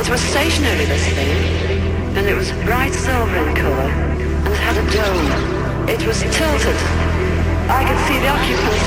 It was stationary, this thing, and it was bright silver in colour, and it had a dome. It was tilted. I could see the occupants